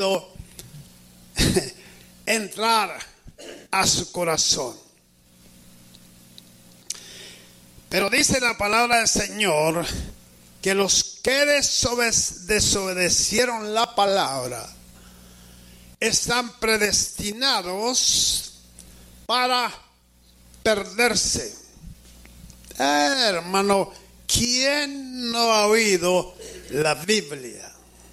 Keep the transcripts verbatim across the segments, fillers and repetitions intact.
entrar a su corazón. Pero dice la palabra del Señor que los que desobedecieron la palabra están predestinados para perderse. Eh, hermano, ¿quién no ha oído la Biblia?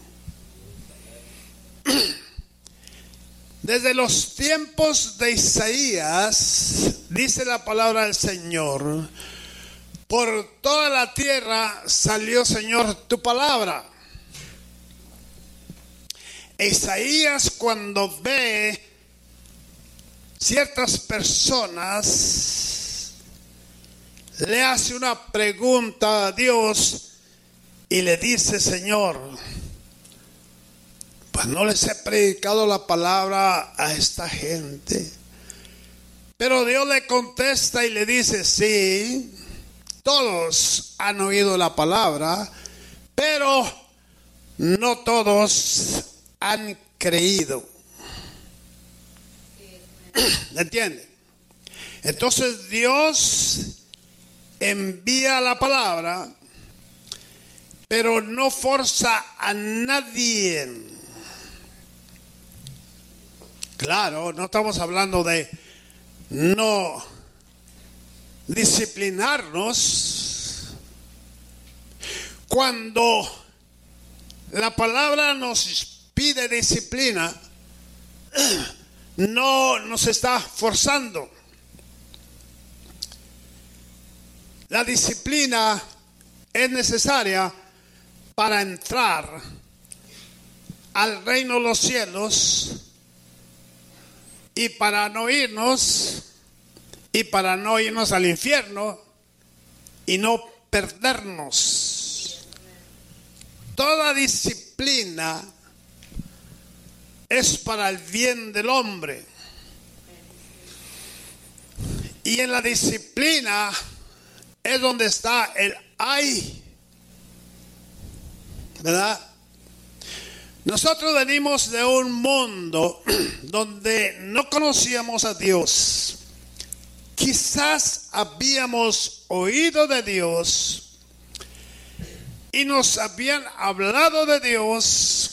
Desde los tiempos de Isaías, dice la palabra del Señor, por toda la tierra salió, Señor, tu palabra. Isaías, cuando ve ciertas personas, le hace una pregunta a Dios y le dice: Señor, pues no les he predicado la palabra a esta gente. Pero Dios le contesta y le dice: sí, todos han oído la palabra, pero no todos han creído. ¿Entiende? Entonces Dios envía la palabra, pero no forza a nadie. Claro, no estamos hablando de no disciplinarnos. Cuando la palabra nos pide disciplina, no nos está forzando. La disciplina es necesaria para entrar al reino de los cielos y para no irnos y para no irnos al infierno y no perdernos. Toda disciplina es para el bien del hombre. Y en la disciplina es donde está el ay, ¿verdad? Nosotros venimos de un mundo donde no conocíamos a Dios. Quizás habíamos oído de Dios y nos habían hablado de Dios,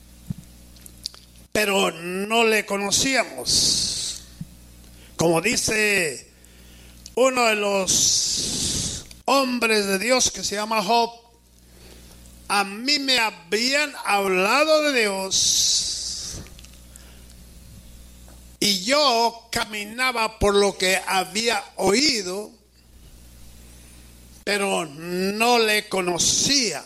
pero no le conocíamos. Como dice uno de los hombres de Dios que se llama Job: a mí me habían hablado de Dios y yo caminaba por lo que había oído, pero no le conocía.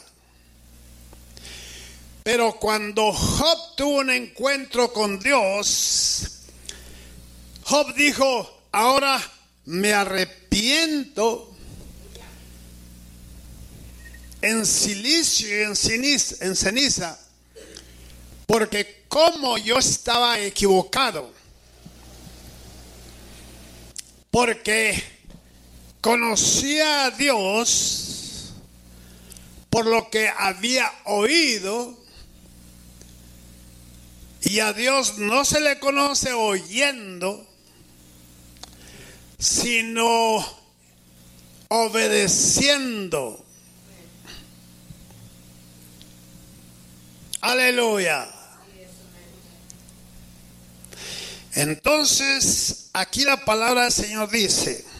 Pero cuando Job tuvo un encuentro con Dios, Job dijo: ahora me arrepiento en silicio y en ceniza, en ceniza, porque como yo estaba equivocado, porque conocía a Dios por lo que había oído, y a Dios no se le conoce oyendo, sino obedeciendo. Aleluya. Entonces, aquí la palabra del Señor dice: